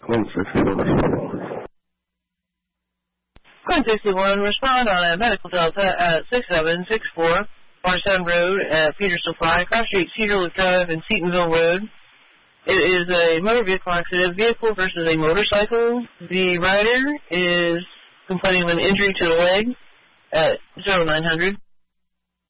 Quinn 61, respond on a medical delta at 6764 Barstown Road at Peter Supply, Cross Street, Cedar Loop Drive, and Seatonville Road. It is a motor vehicle accident, vehicle versus a motorcycle. The rider is complaining of an injury to the leg at 0900.